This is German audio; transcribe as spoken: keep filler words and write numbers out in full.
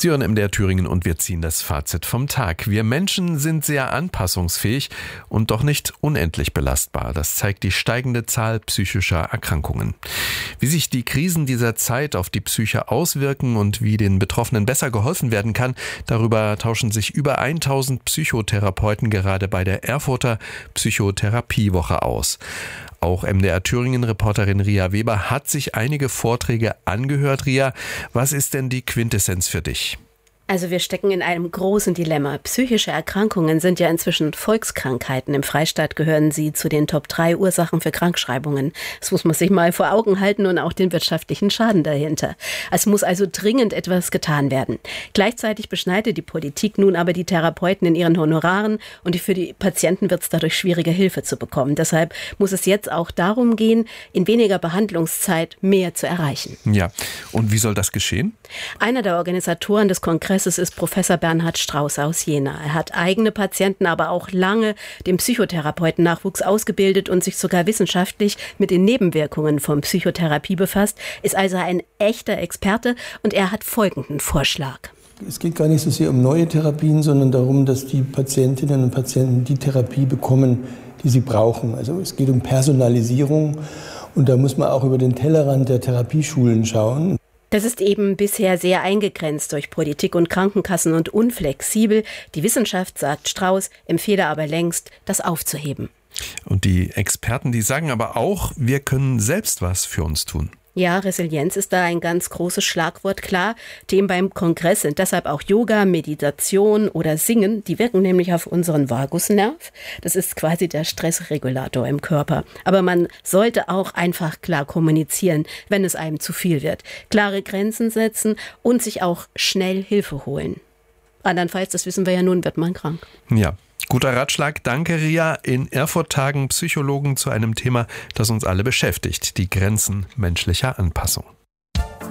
Sie hören M D R Thüringen und wir ziehen das Fazit vom Tag. Wir Menschen sind sehr anpassungsfähig und doch nicht unendlich belastbar. Das zeigt die steigende Zahl psychischer Erkrankungen. Wie sich die Krisen dieser Zeit auf die Psyche auswirken und wie den Betroffenen besser geholfen werden kann, darüber tauschen sich über tausend Psychotherapeuten gerade bei der Erfurter Psychotherapiewoche aus. Auch M D R Thüringen-Reporterin Ria Weber hat sich einige Vorträge angehört. Ria, was ist denn die Quintessenz für dich? Also wir stecken in einem großen Dilemma. Psychische Erkrankungen sind ja inzwischen Volkskrankheiten. Im Freistaat gehören sie zu den Top drei Ursachen für Krankschreibungen. Das muss man sich mal vor Augen halten und auch den wirtschaftlichen Schaden dahinter. Es muss also dringend etwas getan werden. Gleichzeitig beschneidet die Politik nun aber die Therapeuten in ihren Honoraren und für die Patienten wird es dadurch schwieriger, Hilfe zu bekommen. Deshalb muss es jetzt auch darum gehen, in weniger Behandlungszeit mehr zu erreichen. Ja, und wie soll das geschehen? Einer der Organisatoren des Kongresses ist Professor Bernhard Strauß aus Jena. Er hat eigene Patienten, aber auch lange den Psychotherapeuten-Nachwuchs ausgebildet und sich sogar wissenschaftlich mit den Nebenwirkungen von Psychotherapie befasst, ist also ein echter Experte und er hat folgenden Vorschlag. Es geht gar nicht so sehr um neue Therapien, sondern darum, dass die Patientinnen und Patienten die Therapie bekommen, die sie brauchen. Also es geht um Personalisierung und da muss man auch über den Tellerrand der Therapieschulen schauen. Das ist eben bisher sehr eingegrenzt durch Politik und Krankenkassen und unflexibel. Die Wissenschaft, sagt Strauß, empfehle aber längst, das aufzuheben. Und die Experten, die sagen aber auch, wir können selbst was für uns tun. Ja, Resilienz ist da ein ganz großes Schlagwort, klar. Themen beim Kongress sind deshalb auch Yoga, Meditation oder Singen. Die wirken nämlich auf unseren Vagusnerv. Das ist quasi der Stressregulator im Körper. Aber man sollte auch einfach klar kommunizieren, wenn es einem zu viel wird. Klare Grenzen setzen und sich auch schnell Hilfe holen. Andernfalls, das wissen wir ja nun, wird man krank. Ja. Guter Ratschlag, danke Ria. In Erfurt tagen Psychologen zu einem Thema, das uns alle beschäftigt, die Grenzen menschlicher Anpassung.